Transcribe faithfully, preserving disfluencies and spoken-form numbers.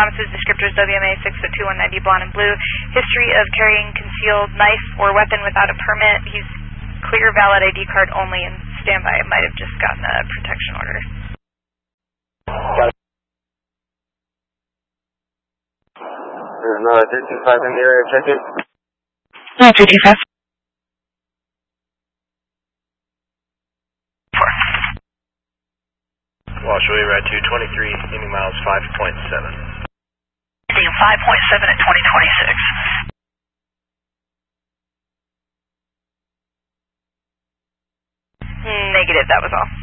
Thomas's descriptors W M A six foot two, one ninety, blonde and blue. History of carrying concealed knife or weapon without a permit. He's clear, valid I D card only, and standby. Might have just gotten a protection order. There's another three two five in the area, check it. No, three two five. Washaway Ride two twenty-three, ending miles five point seven. Ending five point seven at twenty twenty-six. Negative, that was all.